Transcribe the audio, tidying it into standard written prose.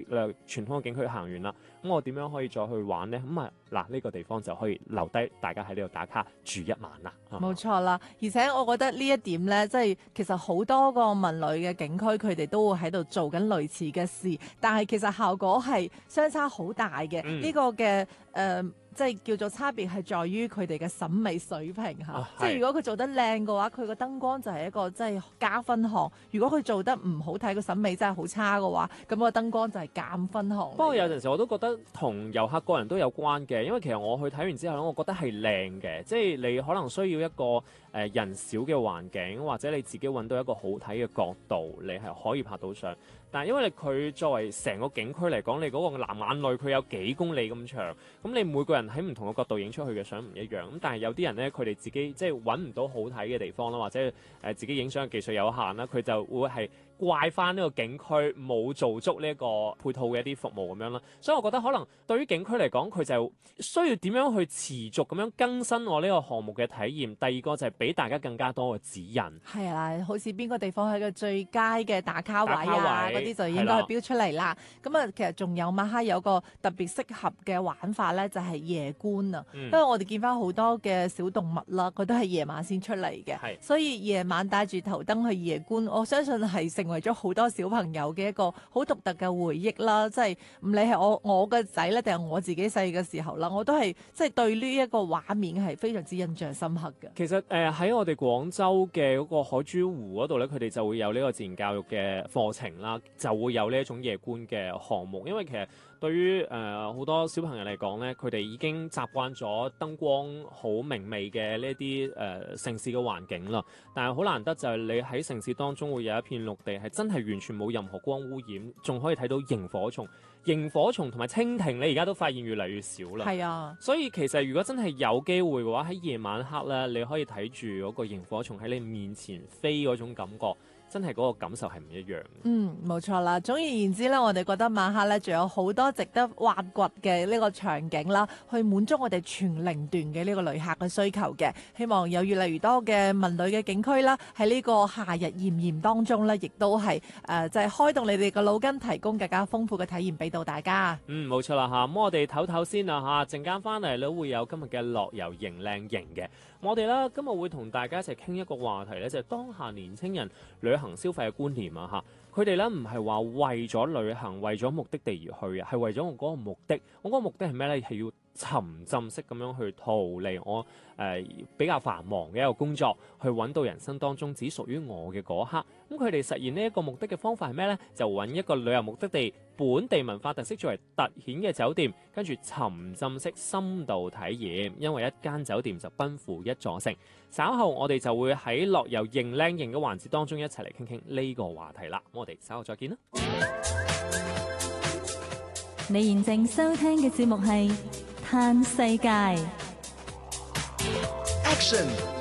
傳統嘅景區行完啦，咁我點樣可以再去玩呢？咁呢個地方就可以留低大家喺呢度打卡住一晚啦。 冇錯啦，而且我覺得呢一點呢，即係其實好多個文旅嘅景區佢哋都會喺度做緊類似嘅事，但係其實效果係相差好大嘅。呢個嘅即係叫做差別係在於佢哋嘅審美水平嚇。即係如果佢做得靚嘅話，佢個燈光就係一個即係加分項；如果佢做得唔好睇，個審美真係好差嘅話，咁個燈光就係減分項。 不過有陣時我都覺得同遊客個人都有關嘅，因為其實我去睇完之後咧，我覺得係靚嘅，即係你可能需要一個人少嘅環境，或者你自己揾到一個好睇嘅角度，你係可以拍到相。但係因為佢作為成個景區嚟講，你嗰個藍眼淚佢有幾公里咁長，咁你每個人喺唔同嘅角度影出去嘅相唔一樣。咁但係有啲人呢，佢哋自己即係揾唔到好睇嘅地方啦，或者自己影相嘅技術有限啦，佢就會係怪翻呢個景區冇做足呢個配套嘅一啲服務咁樣啦。所以我覺得可能對於景區嚟講，佢就需要點樣去持續咁樣更新我呢個項目嘅體驗。第二個就係俾大家更加多嘅指引。 係啊，好似邊個地方係個最佳嘅打卡位啊，嗰啲就應該係標出嚟啦。咁啊，其實仲有馬哈有個特別適合嘅玩法咧，就係夜觀啊。因為我哋見翻好多嘅小動物啦，佢都係夜晚先出嚟嘅，所以夜晚帶住頭燈去夜觀，我相信係成為咗好多小朋友嘅一個好獨特嘅回憶啦。即係唔理係我個仔咧，定係我自己細嘅時候啦，我都係即係對呢一個畫面係非常之印象深刻嘅。 其實喺我哋廣州嘅嗰個海珠湖嗰度咧，佢哋就會有呢個自然教育嘅課程啦，就會有呢一種夜觀嘅項目。因為其實對於好多小朋友嚟講咧，佢哋已經習慣咗燈光好明媚嘅呢啲城市嘅環境啦。但係好難得就係你喺城市當中會有一片陸地係真係完全冇任何光污染，仲可以睇到螢火蟲。螢火蟲同埋蜻蜓，你而家都發現越嚟越少啦。 係啊， 所以其實如果真係有機會嘅話，喺夜晚黑咧，你可以睇住嗰個螢火蟲喺你面前飛嗰種感覺。真係嗰個感受係唔一樣。 冇錯啦。總而言之咧，我哋覺得馬哈咧仲有好多值得挖掘嘅呢個場景啦，去滿足我哋全齡段嘅呢個旅客嘅需求嘅。希望有越嚟越多嘅文旅嘅景區啦，喺呢個夏日炎炎當中咧，亦都係就係開動你哋嘅腦筋，提供更加豐富嘅體驗俾到大家。 冇錯啦嚇。咁我哋唞唞先啦嚇，陣間翻嚟咧會有今日嘅樂遊型靚型嘅。我哋咧今日會同大家一齊傾一個話題咧，就係當下年輕人旅行消費嘅觀念啊嚇。佢哋咧唔係話為咗旅行、為咗目的地而去啊，係為咗我嗰個目的。我嗰個目的係咩咧？係要沉浸式咁樣去逃離我比較繁忙嘅一個工作，去揾到人生當中只屬於我嘅嗰刻。咁佢哋實現呢一個目的嘅方法係咩呢？就揾一個旅遊目的地本地文化特色作為突顯嘅酒店，跟住沉浸式深度體驗。因為一間酒店就奔赴一座城。稍後我哋就會喺樂遊型靚型嘅環節當中一齊嚟傾傾呢個話題啦。我哋稍後再見啦。 你現正收聽嘅節目係嘆世界。 Action